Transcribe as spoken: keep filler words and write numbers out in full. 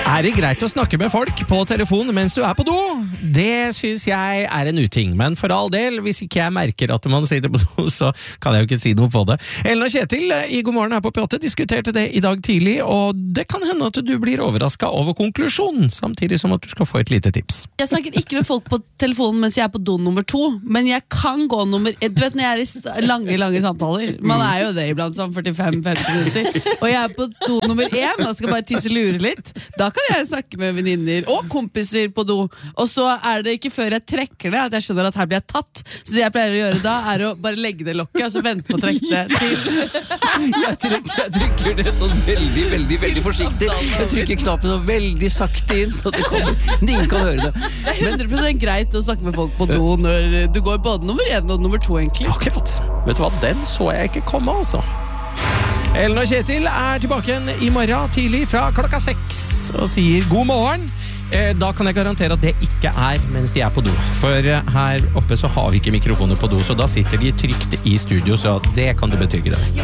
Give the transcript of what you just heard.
Er det greit å snakke med folk på telefon mens du er på do? Det synes jeg er en uting, men for all del, hvis ikke jeg merker at man sitter på do, så kan jeg jo ikke si noe på det. Ellen og Kjetil i God morgen her på P åtte diskuterte det i dag tidlig, og det kan hende at du blir overrasket over konklusjonen, samtidig som at du skal få et lite tips. Jeg snakker ikke med folk på telefonen mens jeg er på do nummer to, men jeg kan gå nummer ett. Du vet når jeg er i lange, lange samtaler, man er jo det iblant sånn førtifem til femti minutter, og jeg er på do nummer én, og skal bare tisse lure litt, da kan jeg snakke med venninner og kompiser på do, og så er det ikke før jeg trekker det at jeg skjønner at her blir jeg tatt, så det jeg pleier å gjøre da er å bare legge det lokket og så vente på å trekke det til. Jeg trykker, jeg trykker det sånn veldig, veldig, veldig forsiktig. Jeg trykker knappen så veldig sakte inn, så det kommer, ingen kan høre det. Det er hundre prosent greit å snakke med folk på do når du går både nummer én og nummer to egentlig. Akkurat. Vet du hva, den så jeg ikke komme, altså. Ellen og Kjetil er tilbake igjen i morgen tidlig fra klokka seks og sier god morgen. Da kan jeg garantere at det ikke er mens de er på do. For her oppe så har vi ikke mikrofoner på do, så da sitter de trygt i studio, så det kan du betrygge deg.